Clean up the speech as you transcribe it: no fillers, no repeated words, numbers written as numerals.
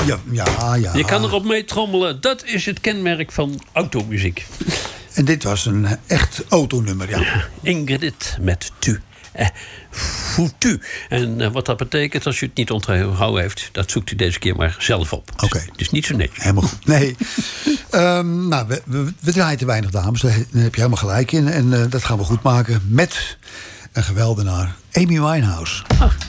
Ja. Je kan erop mee trommelen. Dat is het kenmerk van automuziek. En dit was een echt autonummer, ja. Ingrid met Tu. Foutu. En wat dat betekent, als u het niet onthouden heeft... dat zoekt u deze keer maar zelf op. Oké. Het is niet zo netjes. Helemaal goed. Nee. We draaien te weinig dames. Daar heb je helemaal gelijk in. En dat gaan we goed maken met een geweldenaar. Amy Winehouse.